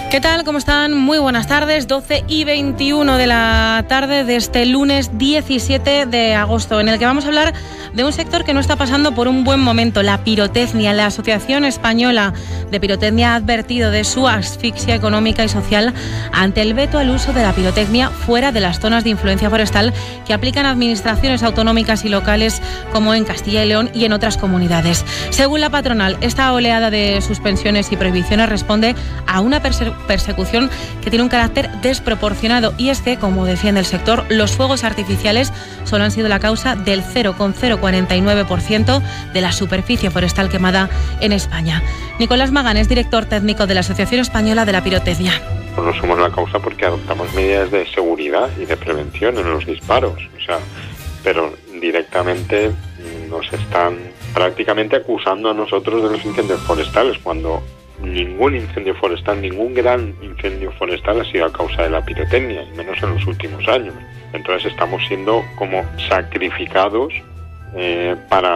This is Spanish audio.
¿Qué tal? ¿Cómo están? Muy buenas tardes, 12:21 de la tarde de este lunes 17 de agosto, en el que vamos a hablar de un sector que no está pasando por un buen momento, la pirotecnia. La Asociación Española de Pirotecnia ha advertido de su asfixia económica y social ante el veto al uso de la pirotecnia fuera de las zonas de influencia forestal que aplican administraciones autonómicas y locales como en Castilla y León y en otras comunidades. Según la patronal, esta oleada de suspensiones y prohibiciones responde a una persecución que tiene un carácter desproporcionado, y es que, como defiende el sector, los fuegos artificiales solo han sido la causa del 0,049% de la superficie forestal quemada en España. Nicolás Magán es director técnico de la Asociación Española de la Pirotecnia. No somos la causa porque adoptamos medidas de seguridad y de prevención en los disparos, pero directamente nos están prácticamente acusando a nosotros de los incendios forestales, cuando ningún incendio forestal, ningún gran incendio forestal ha sido a causa de la pirotecnia, y menos en los últimos años. Entonces estamos siendo como sacrificados para